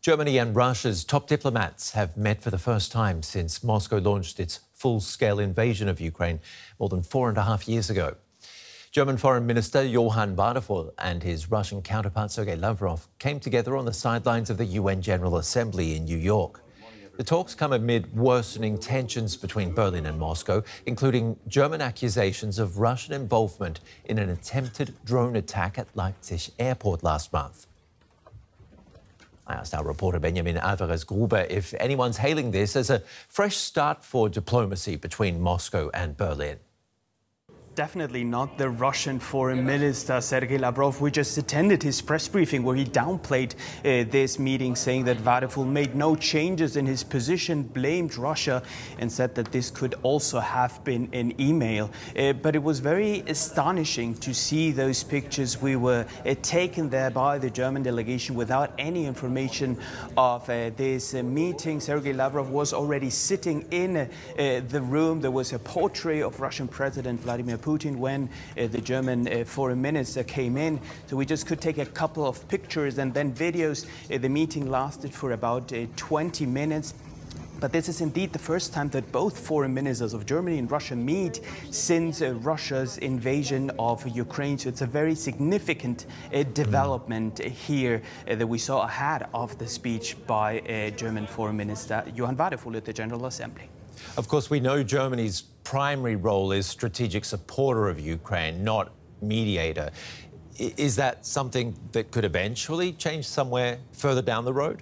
Germany and Russia's top diplomats have met for the first time since Moscow launched its full-scale invasion of Ukraine more than 4.5 years ago. German Foreign Minister Johann Wadephul and his Russian counterpart Sergei Lavrov came together on the sidelines of the UN General Assembly in New York. The talks come amid worsening tensions between Berlin and Moscow, including German accusations of Russian involvement in an attempted drone attack at Leipzig airport last month. I asked our reporter Benjamin Alvarez-Gruber if anyone's hailing this as a fresh start for diplomacy between Moscow and Berlin. Definitely not the Russian Foreign Minister Sergei Lavrov. We just attended his press briefing where he downplayed this meeting, saying that Wadephul made no changes in his position, blamed Russia and said that this could also have been an email. But it was very astonishing to see those pictures. We were taken there by the German delegation without any information of this meeting. Sergei Lavrov was already sitting in the room. There was a portrait of Russian President Vladimir Putin when the German foreign minister came in. So we just could take a couple of pictures and then videos. The meeting lasted for about 20 minutes. But this is indeed the first time that both foreign ministers of Germany and Russia meet since Russia's invasion of Ukraine. So it's a very significant development here that we saw ahead of the speech by German Foreign Minister Johann Wadephul at the General Assembly. Of course, we know Germany's primary role is strategic supporter of Ukraine, not mediator. Is that something that could eventually change somewhere further down the road?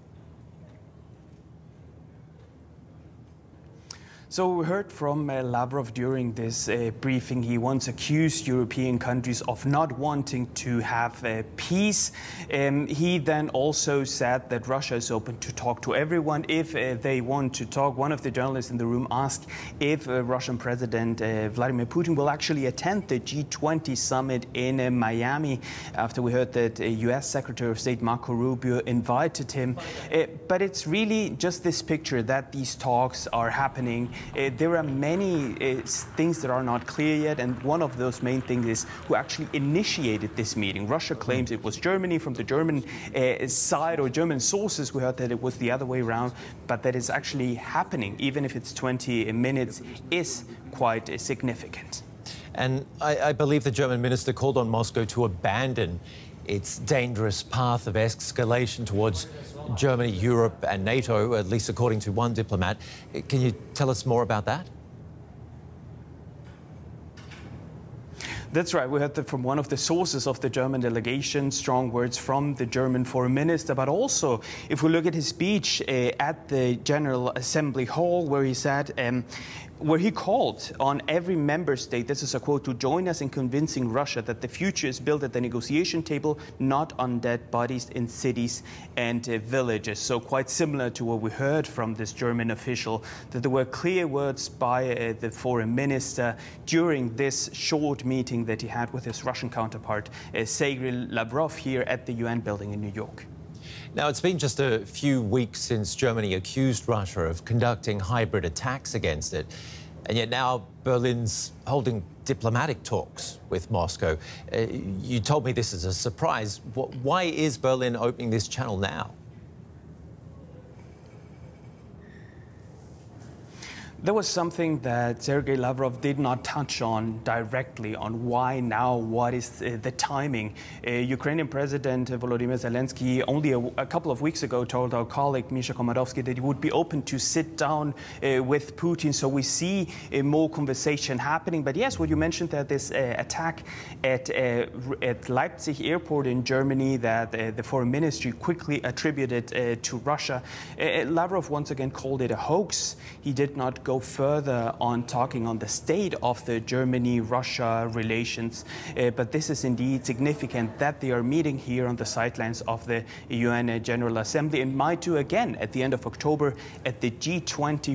So we heard from Lavrov during this briefing. He once accused European countries of not wanting to have peace. He then also said that Russia is open to talk to everyone if they want to talk. One of the journalists in the room asked if Russian President Vladimir Putin will actually attend the G20 summit in Miami after we heard that US Secretary of State Marco Rubio invited him. But it's really just this picture that these talks are happening. There are many things that are not clear yet, and one of those main things is who actually initiated this meeting. Russia claims it was Germany. From the German side or German sources, we heard that it was the other way around, but that is actually happening, even if it's 20 minutes, is quite significant. And I believe the German minister called on Moscow to abandon its dangerous path of escalation towards Germany, Europe and NATO, at least according to one diplomat. Can you tell us more about that? That's right. We heard that from one of the sources of the German delegation, strong words from the German foreign minister. But also, if we look at his speech at the General Assembly Hall, where he said, where he called on every member state, this is a quote, to join us in convincing Russia that the future is built at the negotiation table, not on dead bodies in cities and villages. So quite similar to what we heard from this German official, that there were clear words by the foreign minister during this short meeting that he had with his Russian counterpart, Sergei Lavrov, here at the UN building in New York. Now, it's been just a few weeks since Germany accused Russia of conducting hybrid attacks against it. And yet now Berlin's holding diplomatic talks with Moscow. You told me this is a surprise. Why is Berlin opening this channel now? There was something that Sergei Lavrov did not touch on directly on why now, what is the timing. Ukrainian President Volodymyr Zelensky only a couple of weeks ago told our colleague Misha Komodowski that he would be open to sit down with Putin. So we see more conversation happening. But yes, what you mentioned, that this attack at Leipzig airport in Germany that the foreign ministry quickly attributed to Russia. Lavrov once again called it a hoax. He did not go further on talking on the state of the Germany-Russia relations. But this is indeed significant that they are meeting here on the sidelines of the UN General Assembly and might do again at the end of October at the G20